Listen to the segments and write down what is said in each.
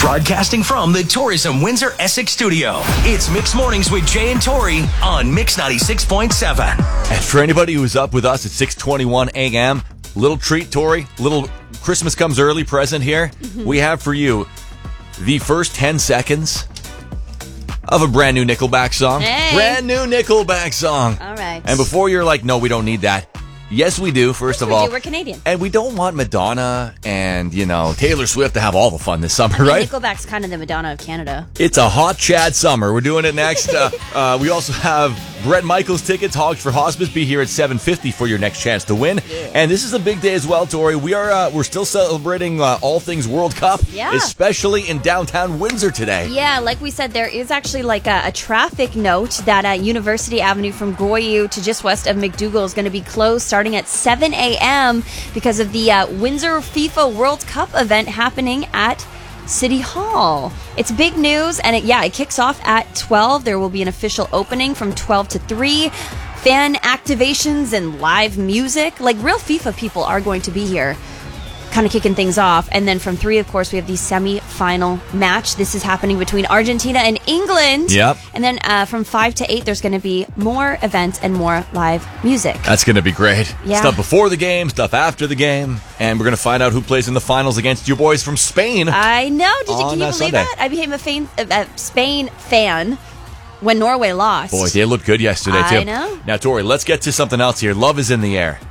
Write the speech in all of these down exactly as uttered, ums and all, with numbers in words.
Broadcasting from the Tourism Windsor Essex studio, it's Mix Mornings with Jay and Tori on Mix ninety-six point seven. And for anybody who's up with us at six twenty-one a.m., little treat, Tori, little Christmas comes early present here. Mm-hmm. We have for you the first ten seconds of a brand new Nickelback song. Hey. Brand new Nickelback song. All right. And before you're like, no, we don't need that. Yes, we do, first yes, of we all. Do. We're Canadian. And we don't want Madonna and, you know, Taylor Swift to have all the fun this summer, I mean, right? Nickelback's kind of the Madonna of Canada. It's a hot Chad summer. We're doing it next. uh, uh, we also have Bret Michaels tickets, Hogs for Hospice. Be here at seven fifty for your next chance to win. Yeah. And this is a big day as well, Tori. We are uh, we're still celebrating uh, all things World Cup, yeah. especially in downtown Windsor today. Yeah, like we said, there is actually like a, a traffic note that uh, University Avenue from Goyou to just west of McDougall is going to be closed starting at seven a.m. because of the uh, Windsor FIFA World Cup event happening at City Hall. It's big news, and it, yeah, it kicks off at twelve. There will be an official opening from twelve to three. Fan activations and live music. Like, real FIFA people are going to be here, kind of kicking things off. And then from three, of course, we have the semi-final match. This is happening between Argentina and England. Yep. And then uh, from five to eight, there's going to be more events and more live music. That's going to be great. Yeah. Stuff before the game, stuff after the game. And we're going to find out who plays in the finals against you boys from Spain. I know. Did you, on, can you uh, believe Sunday. that? I became a fan, uh, Spain fan when Norway lost. Boy, they looked good yesterday, too. I know. Now, Tori, let's get to something else here. Love is in the air.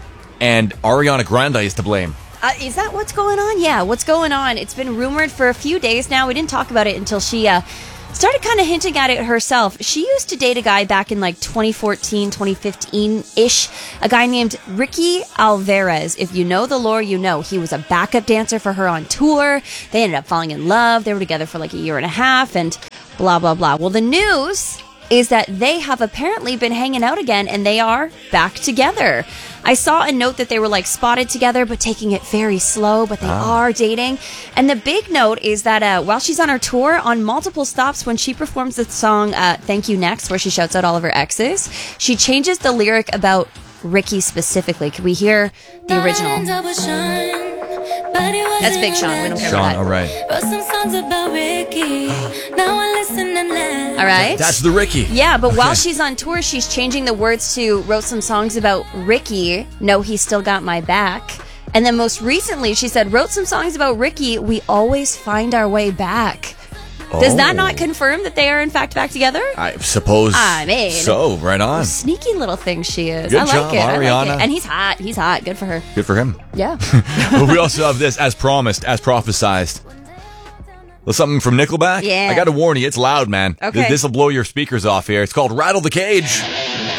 And Ariana Grande is to blame. Uh, is that what's going on? Yeah, what's going on? It's been rumored for a few days now. We didn't talk about it until she uh, started kind of hinting at it herself. She used to date a guy back in like twenty fourteen, twenty fifteen-ish, a guy named Ricky Alvarez. If you know the lore, you know. He was a backup dancer for her on tour. They ended up falling in love. They were together for like a year and a half and blah, blah, blah. Well, the news is that they have apparently been hanging out again and they are back together. I saw a note that they were like spotted together but taking it very slow, but they oh. are dating. And the big note is that uh, while she's on her tour, on multiple stops when she performs the song uh, Thank You Next, where she shouts out all of her exes, she changes the lyric about Ricky specifically. Can we hear the original? That's Big Sean. We don't care Sean, about that. all right. All right. That's the Ricky. Yeah, but while she's on tour, she's changing the words to wrote some songs about Ricky. No, he still got my back. And then most recently, she said, wrote some songs about Ricky. We always find our way back. Does oh. that not confirm that they are in fact back together? I suppose I mean, so. Right on. Sneaky little thing she is. Good I like job, it. I Ariana. like it. And he's hot. He's hot. Good for her. Good for him. Yeah. But we also have this, as promised, as prophesized. Well, something from Nickelback? Yeah. I got to warn you, it's loud, man. Okay. This will blow your speakers off here. It's called Rattle the Cage.